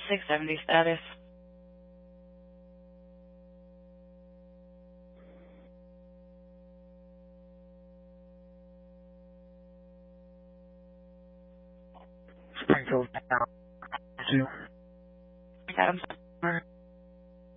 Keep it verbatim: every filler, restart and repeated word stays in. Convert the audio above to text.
six seventy status. Springfield down two. Got him.